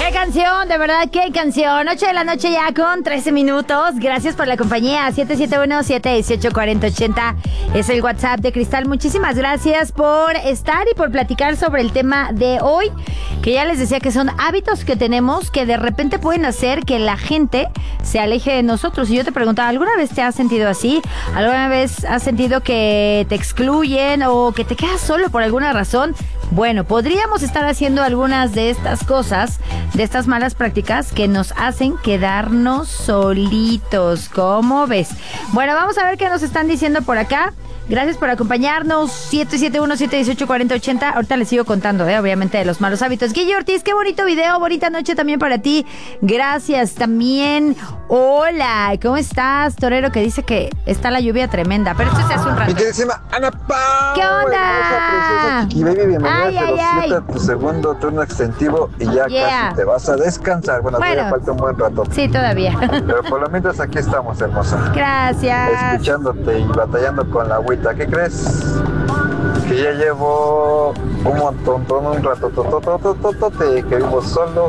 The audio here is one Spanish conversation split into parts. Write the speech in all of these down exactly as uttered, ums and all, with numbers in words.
¡Qué canción! De verdad, qué canción. ocho de la noche ya con trece minutos. Gracias por la compañía. siete siete uno, siete uno ocho, cuatro cero ocho cero es el WhatsApp de Cristal. Muchísimas gracias por estar y por platicar sobre el tema de hoy, que ya les decía que son hábitos que tenemos que de repente pueden hacer que la gente se aleje de nosotros. Y yo te preguntaba, ¿alguna vez te has sentido así? ¿Alguna vez has sentido que te excluyen o que te quedas solo por alguna razón? Bueno, podríamos estar haciendo algunas de estas cosas, de estas malas prácticas que nos hacen quedarnos solitos. ¿Cómo ves? Bueno, vamos a ver qué nos están diciendo por acá. Gracias por acompañarnos. siete siete uno, siete uno ocho, cuatro cero ocho cero. Ahorita les sigo contando, ¿eh? Obviamente, de los malos hábitos. Guille Ortiz, qué bonito video. Bonita noche también para ti. Gracias. También, hola. ¿Cómo estás? Torero que dice que está la lluvia tremenda. Pero esto se hace un rato. Mi queridísima Ana Pau. ¿Qué onda? Chiqui Baby, bienvenida Ay, a ay, ay. los tu segundo turno extensivo y ya Yeah. casi te vas a descansar. Bueno, Bueno. todavía falta un buen rato. Sí, todavía. Pero por lo menos aquí estamos, hermosa. Gracias. Escuchándote y batallando con la agüita. ¿Qué crees? Que ya llevo un montón, todo un rato, tototototote, que vivo solo.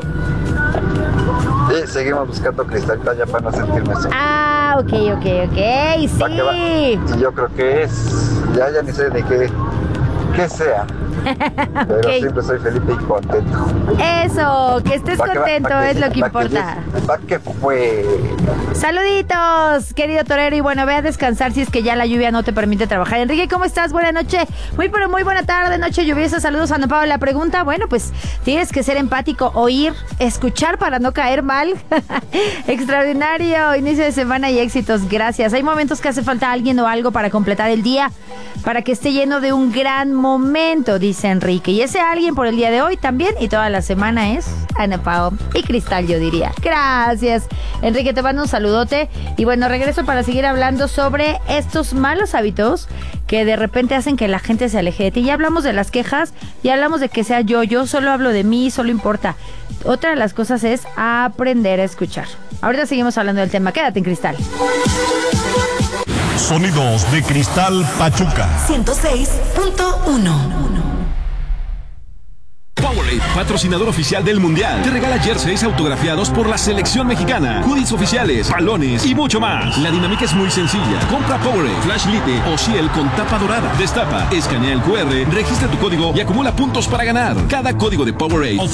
Y seguimos buscando cristalita ya para no sentirme solo. Ah, ok, ok, ok. Va que va. Sí. Y yo creo que es, ya, ya ni sé de qué, qué sea. Pero Ok. siempre soy feliz y contento. Eso, que estés Va que va, contento va es lo que va importa. Va que fue. Saluditos, querido torero, y bueno, ve a descansar si es que ya la lluvia no te permite trabajar. Enrique, ¿cómo estás? Buena noche. Muy, pero muy buena tarde, noche lluviosa. Saludos a Ana Paula. La pregunta, bueno, pues tienes que ser empático, oír, escuchar para no caer mal. Extraordinario, inicio de semana y éxitos. Gracias. Hay momentos que hace falta alguien o algo para completar el día, para que esté lleno de un gran momento, dice Enrique. Y ese alguien por el día de hoy también y toda la semana es Ana Pao y Cristal, yo diría. Gracias, Enrique, te mando un saludote. Y bueno, regreso para seguir hablando sobre estos malos hábitos que de repente hacen que la gente se aleje de ti. Ya hablamos de las quejas, ya hablamos de que sea yo, yo solo hablo de mí, solo importa. Otra de las cosas es aprender a escuchar. Ahorita seguimos hablando del tema. Quédate en Cristal. Sonidos de Cristal Pachuca. ciento seis punto uno. Powerade, patrocinador oficial del Mundial, te regala jerseys autografiados por la selección mexicana, hoodies oficiales, balones y mucho más. La dinámica es muy sencilla. Compra Powerade, Flash Lite o Ciel con tapa dorada. Destapa, escanea el cu erre, registra tu código y acumula puntos para ganar. Cada código de Powerade